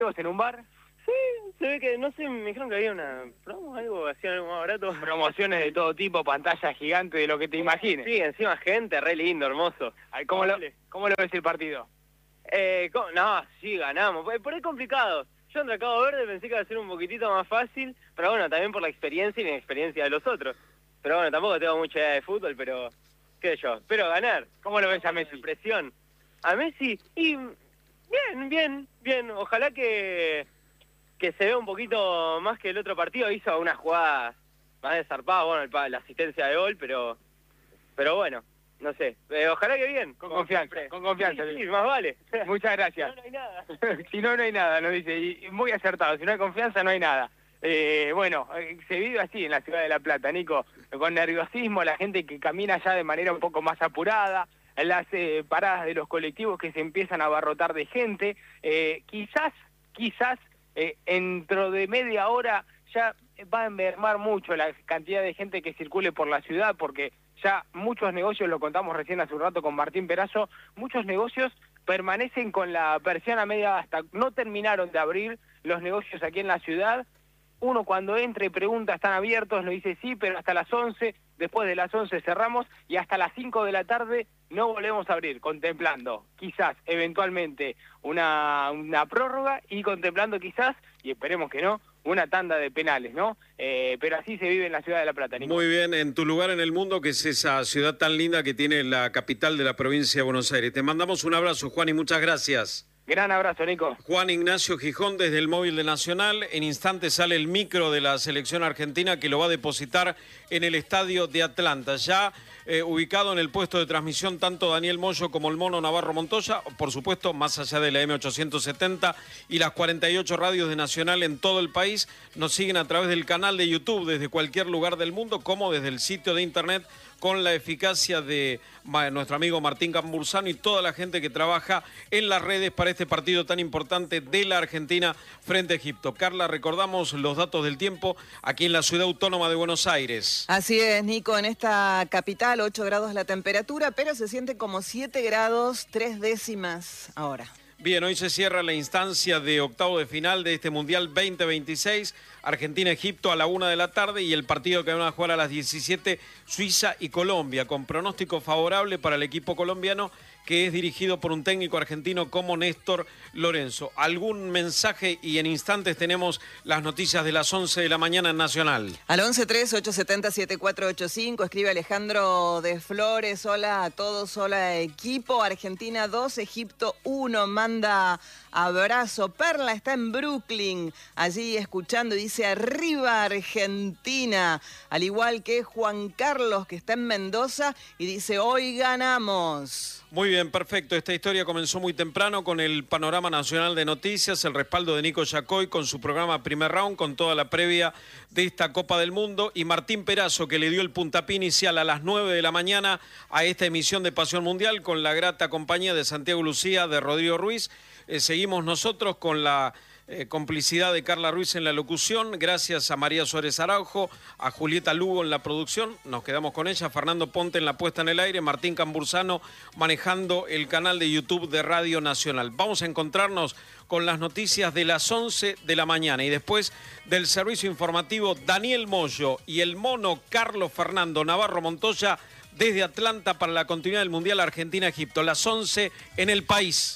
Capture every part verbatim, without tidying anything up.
en un bar. Sí, se ve que, no sé, me dijeron que había una promo, algo, hacían algo más barato. Promociones de todo tipo, pantalla gigante, de lo que te imagines. Sí, encima gente, re lindo, hermoso. Ay, ¿Cómo, lo, ¿Cómo lo ves el partido? Eh, ¿cómo? No, sí, ganamos. Por, por ahí complicado. Yo entre Cabo Verde pensé que iba a ser un poquitito más fácil, pero bueno, también por la experiencia y la experiencia de los otros. Pero bueno, tampoco tengo mucha idea de fútbol, pero qué sé yo, espero ganar. ¿Cómo lo ves a Messi? Presión. A Messi, y bien, bien, bien. Ojalá que, que se vea un poquito más que el otro partido. Hizo una jugada más desarpada, bueno, el, la asistencia de gol, pero pero bueno, no sé. Eh, ojalá que bien. Con confianza, siempre. con confianza. Sí, sí, más vale. Muchas gracias. Si no, no hay nada. Si no, no hay nada, nos dice. Y muy acertado. Si no hay confianza, no hay nada. Eh, bueno, se vive así en la ciudad de La Plata, Nico, con nerviosismo, la gente que camina ya de manera un poco más apurada, las eh, paradas de los colectivos que se empiezan a abarrotar de gente, eh, quizás, quizás, eh, dentro de media hora ya va a mermar mucho la cantidad de gente que circule por la ciudad, porque ya muchos negocios, lo contamos recién hace un rato con Martín Perazo, muchos negocios permanecen con la persiana media hasta, no terminaron de abrir los negocios aquí en la ciudad. Uno cuando entra y pregunta, ¿están abiertos? Nos dice sí, pero hasta las once, después de las once cerramos y hasta las cinco de la tarde no volvemos a abrir, contemplando quizás, eventualmente, una, una prórroga y contemplando quizás, y esperemos que no, una tanda de penales, ¿no? Eh, pero así se vive en la ciudad de La Plata, Nico. Muy bien, en tu lugar en el mundo, que es esa ciudad tan linda que tiene la capital de la provincia de Buenos Aires. Te mandamos un abrazo, Juan, y muchas gracias. Gran abrazo, Nico. Juan Ignacio Gijón desde el móvil de Nacional. En instantes sale el micro de la selección argentina que lo va a depositar en el estadio de Atlanta. Ya eh, ubicado en el puesto de transmisión tanto Daniel Moyo como el Mono Navarro Montoya, por supuesto, más allá de la eme ochocientos setenta y las cuarenta y ocho radios de Nacional en todo el país. Nos siguen a través del canal de YouTube desde cualquier lugar del mundo, como desde el sitio de internet, con la eficacia de nuestro amigo Martín Cambursano y toda la gente que trabaja en las redes para este partido tan importante de la Argentina frente a Egipto. Carla, recordamos los datos del tiempo aquí en la ciudad autónoma de Buenos Aires. Así es, Nico, en esta capital, ocho grados la temperatura, pero se siente como siete grados, tres décimas ahora. Bien, hoy se cierra la instancia de octavo de final de este Mundial veinte veintiséis, Argentina-Egipto a la una de la tarde y el partido que van a jugar a las diecisiete, Suiza y Colombia, con pronóstico favorable para el equipo colombiano, que es dirigido por un técnico argentino como Néstor Lorenzo. ¿Algún mensaje? Y en instantes tenemos las noticias de las once de la mañana en Nacional. Al once tres ocho siete cero siete cuatro ocho cinco escribe Alejandro de Flores. Hola a todos, hola equipo. Argentina dos, Egipto uno. Manda abrazo. Perla está en Brooklyn, allí escuchando, y dice arriba Argentina. Al igual que Juan Carlos, que está en Mendoza, y dice hoy ganamos. Muy bien, perfecto. Esta historia comenzó muy temprano con el panorama nacional de noticias, el respaldo de Nico Yacoy con su programa Primer Round, con toda la previa de esta Copa del Mundo, y Martín Perazo, que le dio el puntapié inicial a las nueve de la mañana a esta emisión de Pasión Mundial, con la grata compañía de Santiago Lucía, de Rodrigo Ruiz. Eh, seguimos nosotros con la eh, complicidad de Carla Ruiz en la locución, gracias a María Suárez Araujo, a Julieta Lugo en la producción, nos quedamos con ella, Fernando Ponte en la puesta en el aire, Martín Cambursano manejando el canal de YouTube de Radio Nacional. Vamos a encontrarnos con las noticias de las once de la mañana y después del servicio informativo Daniel Moyo y el mono Carlos Fernando Navarro Montoya desde Atlanta para la continuidad del Mundial Argentina-Egipto, las once en el país.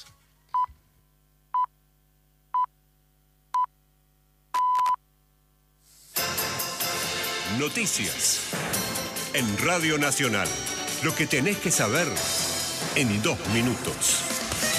Noticias en Radio Nacional. Lo que tenés que saber en dos minutos.